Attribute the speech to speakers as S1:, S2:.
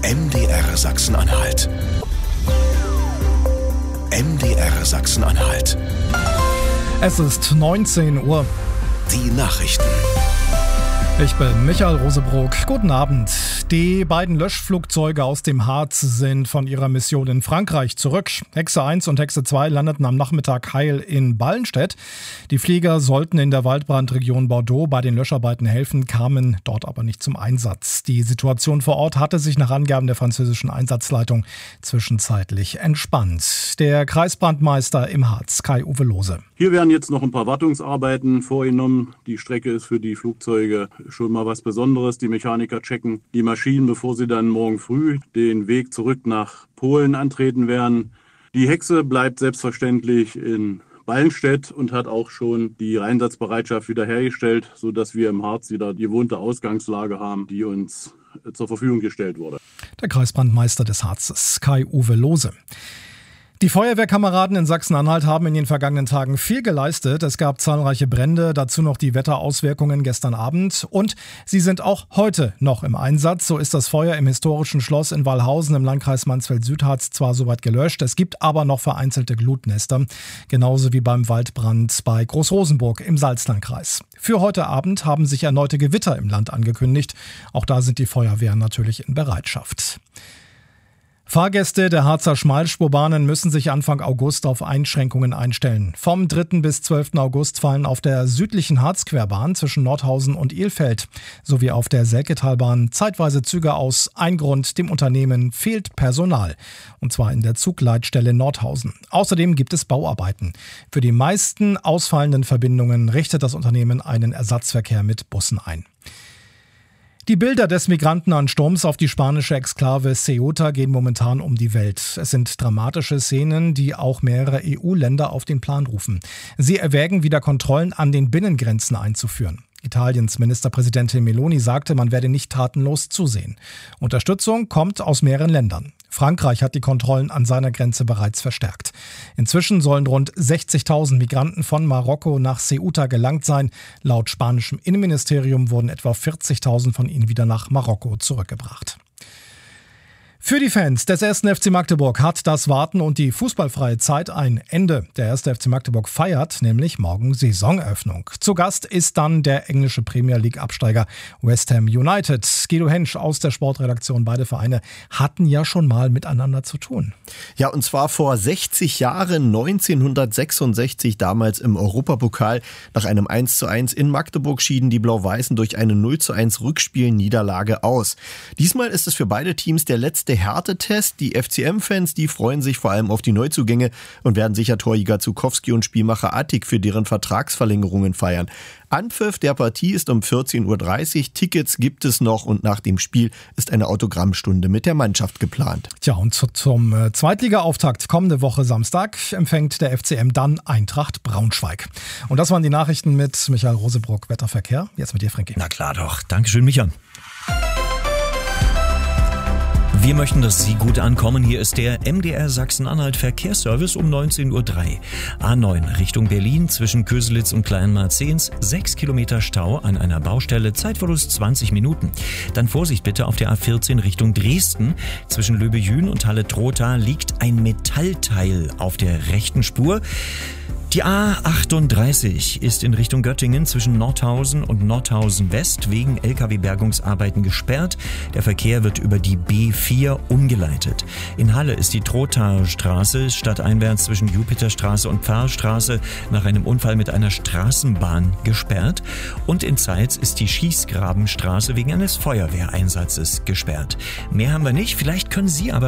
S1: MDR Sachsen-Anhalt. MDR Sachsen-Anhalt.
S2: Es ist 19 Uhr.
S1: Die Nachrichten.
S2: Ich bin Michael Rosebrock. Guten Abend. Die beiden Löschflugzeuge aus dem Harz sind von ihrer Mission in Frankreich zurück. Hexe 1 und Hexe 2 landeten am Nachmittag heil in Ballenstedt. Die Flieger sollten in der Waldbrandregion Bordeaux bei den Löscharbeiten helfen, kamen dort aber nicht zum Einsatz. Die Situation vor Ort hatte sich nach Angaben der französischen Einsatzleitung zwischenzeitlich entspannt. Der Kreisbrandmeister im Harz, Kai-Uwe Lohse.
S3: Hier werden jetzt noch ein paar Wartungsarbeiten vorgenommen. Die Strecke ist für die Flugzeuge schon mal was Besonderes. Die Mechaniker checken die Maschinen, bevor sie dann morgen früh den Weg zurück nach Polen antreten werden. Die Hexe bleibt selbstverständlich in Ballenstedt und hat auch schon die Einsatzbereitschaft wiederhergestellt, sodass wir im Harz wieder die gewohnte Ausgangslage haben, die uns zur Verfügung gestellt wurde.
S2: Der Kreisbrandmeister des Harzes, Kai-Uwe Lohse. Die Feuerwehrkameraden in Sachsen-Anhalt haben in den vergangenen Tagen viel geleistet. Es gab zahlreiche Brände, dazu noch die Wetterauswirkungen gestern Abend. Und sie sind auch heute noch im Einsatz. So ist das Feuer im historischen Schloss in Wallhausen im Landkreis Mansfeld-Südharz zwar soweit gelöscht, es gibt aber noch vereinzelte Glutnester. Genauso wie beim Waldbrand bei Großrosenburg im Salzlandkreis. Für heute Abend haben sich erneute Gewitter im Land angekündigt. Auch da sind die Feuerwehren natürlich in Bereitschaft. Fahrgäste der Harzer Schmalspurbahnen müssen sich Anfang August auf Einschränkungen einstellen. Vom 3. bis 12. August fallen auf der südlichen Harzquerbahn zwischen Nordhausen und Ilfeld sowie auf der Selketalbahn zeitweise Züge aus. Ein Grund: dem Unternehmen fehlt Personal. Und zwar in der Zugleitstelle Nordhausen. Außerdem gibt es Bauarbeiten. Für die meisten ausfallenden Verbindungen richtet das Unternehmen einen Ersatzverkehr mit Bussen ein. Die Bilder des Migrantenansturms auf die spanische Exklave Ceuta gehen momentan um die Welt. Es sind dramatische Szenen, die auch mehrere EU-Länder auf den Plan rufen. Sie erwägen, wieder Kontrollen an den Binnengrenzen einzuführen. Italiens Ministerpräsidentin Meloni sagte, man werde nicht tatenlos zusehen. Unterstützung kommt aus mehreren Ländern. Frankreich hat die Kontrollen an seiner Grenze bereits verstärkt. Inzwischen sollen rund 60.000 Migranten von Marokko nach Ceuta gelangt sein. Laut spanischem Innenministerium wurden etwa 40.000 von ihnen wieder nach Marokko zurückgebracht. Für die Fans des 1. FC Magdeburg hat das Warten und die fußballfreie Zeit ein Ende. Der 1. FC Magdeburg feiert nämlich morgen Saisoneröffnung. Zu Gast ist dann der englische Premier League-Absteiger West Ham United. Guido Hensch aus der Sportredaktion. Beide Vereine hatten ja schon mal miteinander zu tun.
S4: Ja, und zwar vor 60 Jahren, 1966, damals im Europapokal. Nach einem 1:1 in Magdeburg schieden die Blau-Weißen durch eine 0:1 Rückspielniederlage aus. Diesmal ist es für beide Teams der letzte Härtetest. Die FCM-Fans, die freuen sich vor allem auf die Neuzugänge und werden sicher Torjäger Zukowski und Spielmacher Attik für deren Vertragsverlängerungen feiern. Anpfiff der Partie ist um 14:30 Uhr. Tickets gibt es noch und nach dem Spiel ist eine Autogrammstunde mit der Mannschaft geplant.
S2: Tja, und zum Zweitliga-Auftakt kommende Woche Samstag empfängt der FCM dann Eintracht Braunschweig. Und das waren die Nachrichten mit Michael Rosebrock, Wetterverkehr. Jetzt mit dir, Frankie.
S5: Na klar doch. Dankeschön, Micha. Wir möchten, dass Sie gut ankommen. Hier ist der MDR Sachsen-Anhalt Verkehrsservice um 19:03 Uhr. A9 Richtung Berlin zwischen Köselitz und Kleinmarzens. 6 Kilometer Stau an einer Baustelle. Zeitverlust 20 Minuten. Dann Vorsicht bitte auf der A14 Richtung Dresden. Zwischen Löbejün und Halle-Trotha liegt ein Metallteil auf der rechten Spur. Die A38 ist in Richtung Göttingen zwischen Nordhausen und Nordhausen West wegen LKW-Bergungsarbeiten gesperrt. Der Verkehr wird über die B4 umgeleitet. In Halle ist die Trothastraße stadteinwärts zwischen Jupiterstraße und Pfahlstraße nach einem Unfall mit einer Straßenbahn gesperrt. Und in Zeitz ist die Schießgrabenstraße wegen eines Feuerwehreinsatzes gesperrt. Mehr haben wir nicht, vielleicht können Sie aber